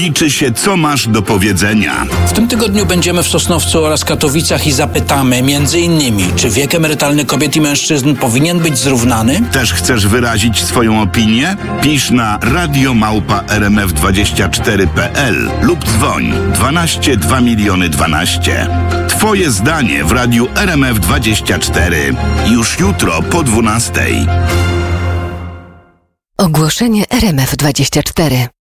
liczy się, co masz do powiedzenia. W tym tygodniu będziemy w Sosnowcu oraz Katowicach i zapytamy m.in. czy wiek emerytalny kobiet i mężczyzn powinien być zrównany? Też chcesz wyrazić swoją opinię? Pisz na radio@rmf24.pl lub dzwoń 12 2 miliony 12. Twoje zdanie w radiu RMF24. Już jutro po 12:00. Ogłoszenie RMF24.